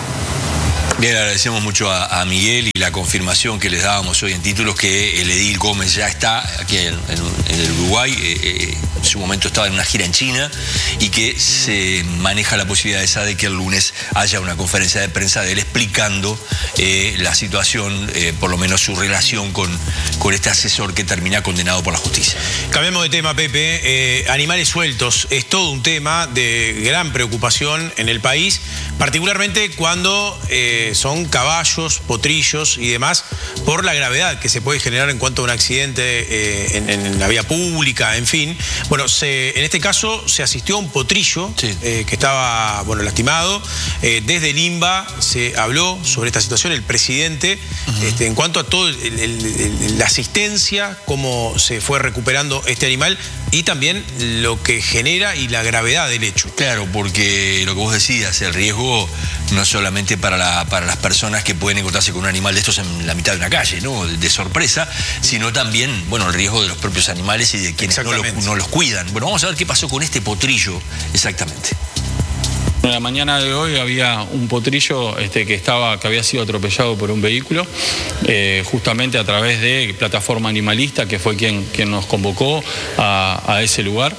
Bien, agradecemos mucho a, a Miguel y la confirmación que les dábamos hoy en títulos que el edil Gómez ya está aquí en, en, en el Uruguay, eh, eh, en su momento estaba en una gira en China y que se maneja la posibilidad esa de que el lunes haya una conferencia de prensa de él explicando eh, la situación, eh, por lo menos su relación con, con este asesor que termina condenado por la justicia. Cambiemos de tema, Pepe. Eh, animales sueltos es todo un tema de gran preocupación en el país, particularmente cuando eh, son caballos, potrillos y demás, por la gravedad que se puede generar en cuanto a un accidente eh, en, en la vía pública, en fin. Bueno, se, en este caso se asistió a un potrillo sí. eh, que estaba bueno, lastimado. Eh, desde el INBA se habló sobre esta situación, el presidente, uh-huh. este, en cuanto a toda la asistencia, cómo se fue recuperando este animal y también lo que genera y la gravedad del hecho. Claro, porque lo que vos decías, el riesgo no solamente para, la, para las personas que pueden encontrarse con un animal de estos en la mitad de una calle, ¿no? De sorpresa, sino también, bueno, el riesgo de los propios animales y de quienes no, lo, no los cuidan. Bueno, vamos a ver qué pasó con este potrillo exactamente. En la mañana de hoy había un potrillo este, que, estaba, que había sido atropellado por un vehículo, eh, justamente a través de Plataforma Animalista, que fue quien, quien nos convocó a, a ese lugar.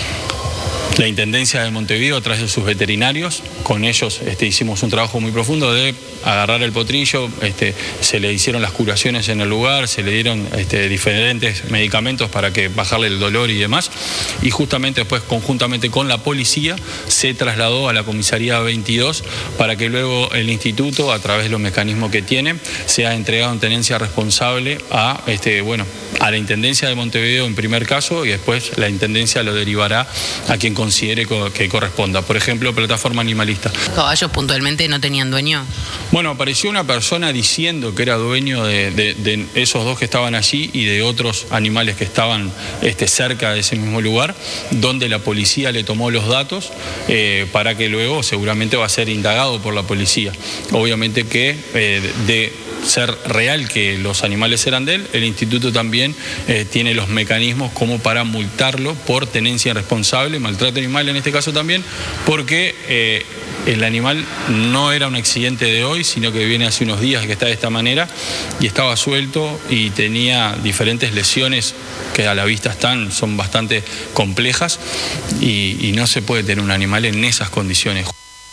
La Intendencia de Montevideo, a través de sus veterinarios, con ellos este, hicimos un trabajo muy profundo de agarrar el potrillo, este, se le hicieron las curaciones en el lugar, se le dieron este, diferentes medicamentos para que bajarle el dolor y demás, y justamente después, conjuntamente con la policía, se trasladó a la comisaría veintidós para que luego el instituto, a través de los mecanismos que tiene, sea entregado en tenencia responsable a, este, bueno, a la Intendencia de Montevideo en primer caso, y después la Intendencia lo derivará a quien considere que corresponda. Por ejemplo, Plataforma Animalista. ¿Caballos puntualmente no tenían dueño? Bueno, apareció una persona diciendo que era dueño de, de, de esos dos que estaban allí y de otros animales que estaban este, cerca de ese mismo lugar, donde la policía le tomó los datos eh, para que luego seguramente va a ser indagado por la policía. Obviamente que eh, de ser real que los animales eran de él, el instituto también eh, tiene los mecanismos como para multarlo por tenencia irresponsable, maltrato animal en este caso también, porque eh, el animal no era un accidente de hoy, sino que viene hace unos días que está de esta manera y estaba suelto y tenía diferentes lesiones que a la vista están, son bastante complejas y, y no se puede tener un animal en esas condiciones.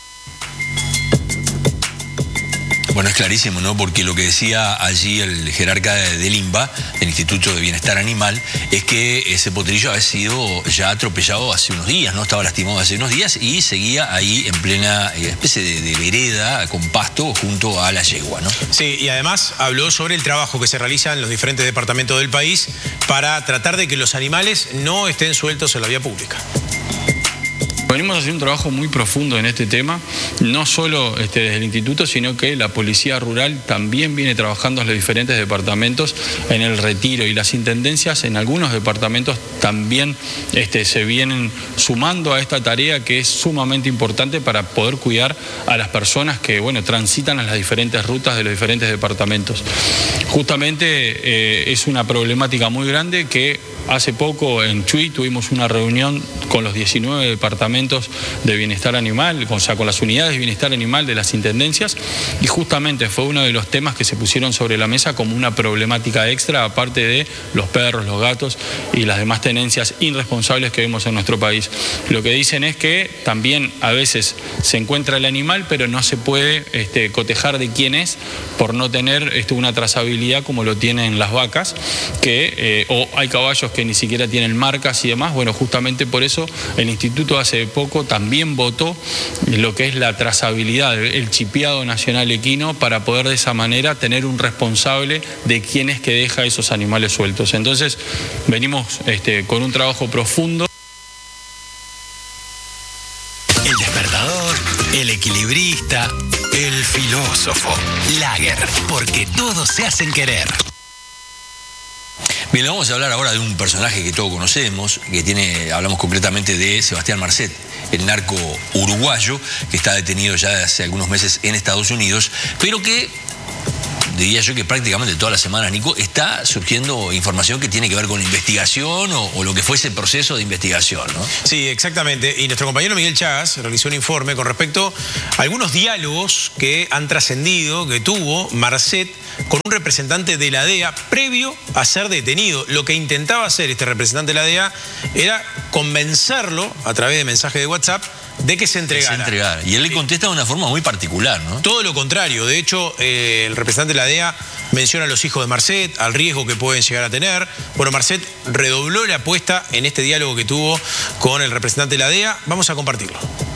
Bueno, es clarísimo, ¿no? Porque lo que decía allí el jerarca del INBA, del Instituto de Bienestar Animal, es que ese potrillo había sido ya atropellado hace unos días, ¿no? Estaba lastimado hace unos días y seguía ahí en plena especie de, de vereda con pasto junto a la yegua, ¿no? Sí, y además habló sobre el trabajo que se realiza en los diferentes departamentos del país para tratar de que los animales no estén sueltos en la vía pública. Venimos a hacer un trabajo muy profundo en este tema, no solo este, desde el instituto, sino que la Policía Rural también viene trabajando en los diferentes departamentos en el retiro, y las intendencias en algunos departamentos también este, se vienen sumando a esta tarea, que es sumamente importante para poder cuidar a las personas que bueno, transitan en las diferentes rutas de los diferentes departamentos. Justamente eh, es una problemática muy grande que hace poco en Chuy tuvimos una reunión con los diecinueve departamentos de bienestar animal, o sea, con las unidades de bienestar animal de las intendencias, y justamente fue uno de los temas que se pusieron sobre la mesa como una problemática extra, aparte de los perros, los gatos y las demás tenencias irresponsables que vemos en nuestro país. Lo que dicen es que también a veces se encuentra el animal, pero no se puede este, cotejar de quién es por no tener este, una trazabilidad como lo tienen las vacas, que eh, o hay caballos que ni siquiera tienen marcas y demás. Bueno, justamente por eso el instituto hace poco también votó lo que es la trazabilidad, el chipeado nacional equino, para poder de esa manera tener un responsable de quién es que deja esos animales sueltos. Entonces venimos este, con un trabajo profundo. El despertador, el equilibrista, el filósofo, Lager, porque todos se hacen querer. Bien, vamos a hablar ahora de un personaje que todos conocemos, que tiene, hablamos concretamente de Sebastián Marcet, el narco uruguayo, que está detenido ya hace algunos meses en Estados Unidos, pero que, diría yo que prácticamente todas las semanas, Nico, está surgiendo información que tiene que ver con investigación o, o lo que fue ese proceso de investigación, ¿no? Sí, exactamente. Y nuestro compañero Miguel Chagas realizó un informe con respecto a algunos diálogos que han trascendido, que tuvo Marcet con un representante de la D E A previo a ser detenido. Lo que intentaba hacer este representante de la D E A era convencerlo a través de mensaje de WhatsApp de que se entregara. Se entregara. Y él le contesta de una forma muy particular, ¿no? Todo lo contrario. De hecho, eh, el representante de la D E A menciona a los hijos de Marcet, al riesgo que pueden llegar a tener. Bueno, Marcet redobló la apuesta en este diálogo que tuvo con el representante de la D E A. Vamos a compartirlo.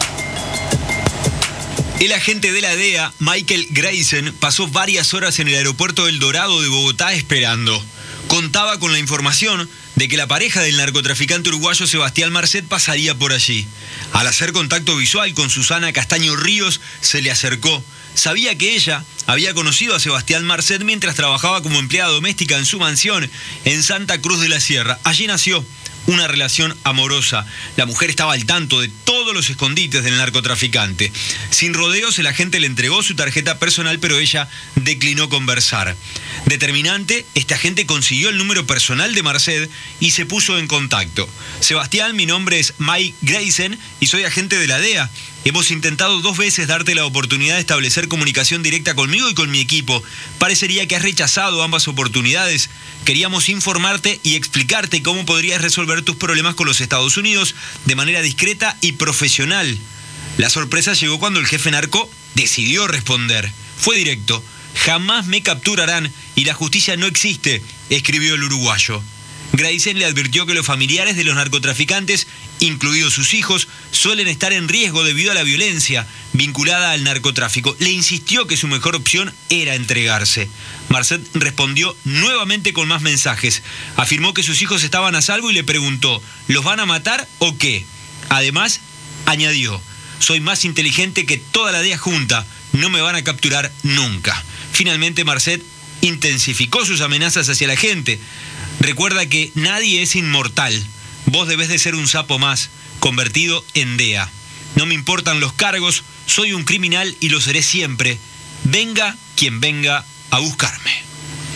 El agente de la D E A, Michael Grayson, pasó varias horas en el aeropuerto del Dorado de Bogotá esperando. Contaba con la información de que la pareja del narcotraficante uruguayo Sebastián Marcet pasaría por allí. Al hacer contacto visual con Susana Castaño Ríos, se le acercó. Sabía que ella había conocido a Sebastián Marcet mientras trabajaba como empleada doméstica en su mansión en Santa Cruz de la Sierra. Allí nació una relación amorosa. La mujer estaba al tanto de todos los escondites del narcotraficante. Sin rodeos, el agente le entregó su tarjeta personal, pero ella declinó conversar. Determinante, este agente consiguió el número personal de Marcet y se puso en contacto. Sebastián, mi nombre es Mike Grayson y soy agente de la D E A. Hemos intentado dos veces darte la oportunidad de establecer comunicación directa conmigo y con mi equipo. Parecería que has rechazado ambas oportunidades. Queríamos informarte y explicarte cómo podrías resolver tus problemas con los Estados Unidos de manera discreta y profesional. La sorpresa llegó cuando el jefe narco decidió responder. Fue directo. Jamás me capturarán y la justicia no existe, escribió el uruguayo. Grayson le advirtió que los familiares de los narcotraficantes, incluidos sus hijos, suelen estar en riesgo debido a la violencia vinculada al narcotráfico. Le insistió que su mejor opción era entregarse. Marcet respondió nuevamente con más mensajes. Afirmó que sus hijos estaban a salvo y le preguntó, ¿los van a matar o qué? Además, añadió, soy más inteligente que toda la D E A junta, no me van a capturar nunca. Finalmente, Marcet intensificó sus amenazas hacia la gente. Recuerda que nadie es inmortal. Vos debés de ser un sapo más, convertido en D E A. No me importan los cargos, soy un criminal y lo seré siempre. Venga quien venga a buscarme.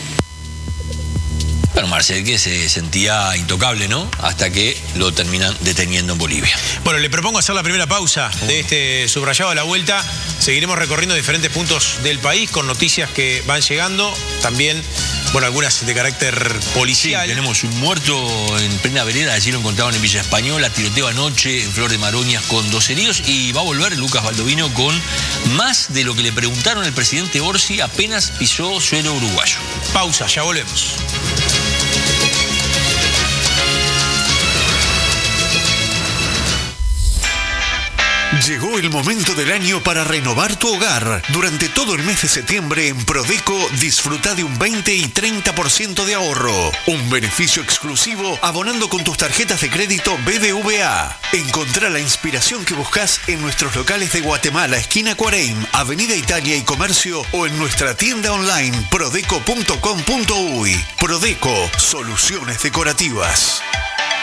Bueno, Marcet, que se sentía intocable, ¿no? Hasta que lo terminan deteniendo en Bolivia. Bueno, le propongo hacer la primera pausa de este subrayado a la vuelta. Seguiremos recorriendo diferentes puntos del país con noticias que van llegando. También, bueno, algunas de carácter policial. Sí, tenemos un muerto en plena vereda. Allí lo encontraban en Villa Española. Tiroteo anoche en Flor de Maroñas con dos heridos. Y va a volver Lucas Baldovino con más de lo que le preguntaron al presidente Orsi apenas pisó suelo uruguayo. Pausa, ya volvemos. Llegó el momento del año para renovar tu hogar. Durante todo el mes de septiembre en Prodeco disfruta de un veinte y treinta por ciento de ahorro. Un beneficio exclusivo abonando con tus tarjetas de crédito B B V A. Encontrá la inspiración que buscas en nuestros locales de Guatemala, esquina Cuareim, Avenida Italia y Comercio o en nuestra tienda online prodeco punto com punto uy. Prodeco, soluciones decorativas.